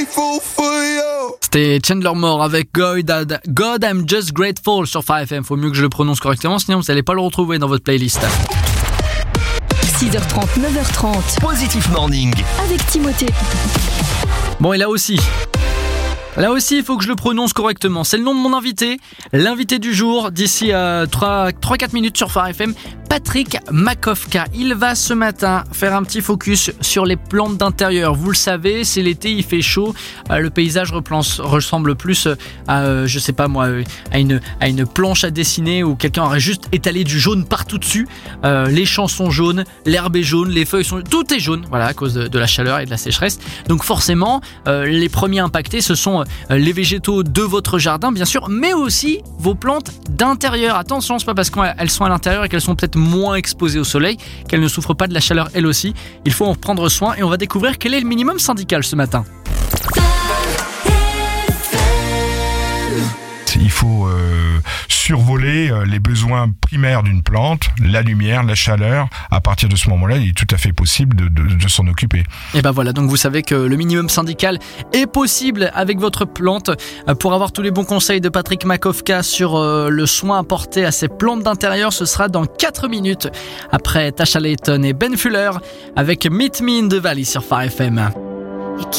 C'était Chandler Moore avec God I'm Just Grateful sur Fire FM. Faut mieux que je le prononce correctement, sinon vous n'allez pas le retrouver dans votre playlist. 6h30, 9h30. Positif Morning. Avec Timothée. Bon, et là aussi, il faut que je le prononce correctement. C'est le nom de mon invité, l'invité du jour, d'ici 3-4 minutes sur Fire FM, Patrick Makovka. Il va ce matin faire un petit focus sur les plantes d'intérieur. Vous le savez, c'est l'été, il fait chaud, le paysage ressemble plus à, je sais pas moi, à une planche à dessiner où quelqu'un aurait juste étalé du jaune partout dessus. Les champs sont jaunes, l'herbe est jaune, les feuilles sont... Tout est jaune, voilà, à cause de la chaleur et de la sécheresse. Donc forcément, les premiers impactés, ce sont les végétaux de votre jardin, bien sûr, mais aussi vos plantes d'intérieur. Attention, c'est pas parce qu'elles sont à l'intérieur et qu'elles sont peut-être moins exposées au soleil qu'elles ne souffrent pas de la chaleur elles aussi. Il faut en prendre soin et on va découvrir quel est le minimum syndical ce matin. Il faut survoler les besoins primaires d'une plante, la lumière, la chaleur. À partir de ce moment-là, il est tout à fait possible de s'en occuper. Et ben voilà, donc vous savez que le minimum syndical est possible avec votre plante. Pour avoir tous les bons conseils de Patrick Makovka sur le soin apporté à ses plantes d'intérieur, ce sera dans 4 minutes après Tasha Layton et Ben Fuller avec Meet Me in the Valley sur Fire FM.